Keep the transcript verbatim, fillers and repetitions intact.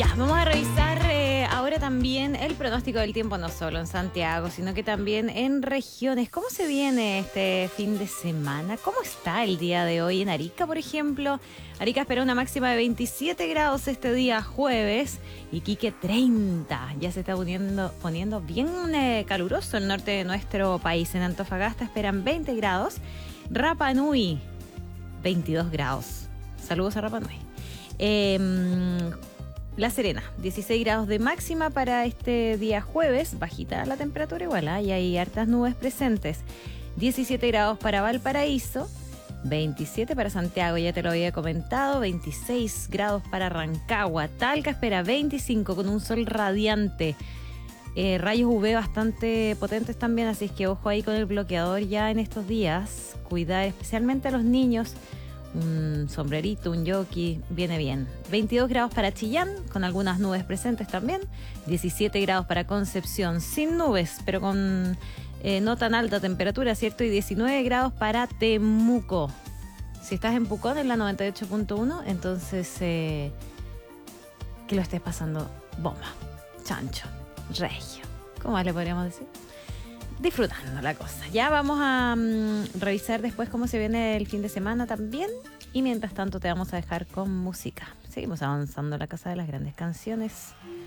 Ya, vamos a revisar eh, ahora también el pronóstico del tiempo, no solo en Santiago, sino que también en regiones. ¿Cómo se viene este fin de semana? ¿Cómo está el día de hoy en Arica, por ejemplo? Arica espera una máxima de veintisiete grados este día jueves, Iquique treinta. Ya se está poniendo, poniendo bien eh, caluroso el norte de nuestro país. En Antofagasta esperan veinte grados. Rapa Nui, veintidós grados. Saludos a Rapa Nui. Eh, La Serena, dieciséis grados de máxima para este día jueves, bajita la temperatura igual, ¿eh? Y hay hartas nubes presentes. diecisiete grados para Valparaíso, veintisiete para Santiago, ya te lo había comentado, veintiséis grados para Rancagua. Talca espera veinticinco con un sol radiante. Eh, rayos U V bastante potentes también, así es que ojo ahí con el bloqueador ya en estos días. Cuidar especialmente a los niños. Un sombrerito, un jockey, viene bien. veintidós grados para Chillán, con algunas nubes presentes también. diecisiete grados para Concepción, sin nubes, pero con eh, no tan alta temperatura, ¿cierto? Y diecinueve grados para Temuco. Si estás en Pucón, en la noventa y ocho punto uno, entonces eh, que lo estés pasando bomba, chancho, regio. ¿Cómo más le podríamos decir? Disfrutando la cosa. Ya vamos a um, revisar después cómo se viene el fin de semana también. Y mientras tanto te vamos a dejar con música. Seguimos avanzando en la Casa de las Grandes Canciones.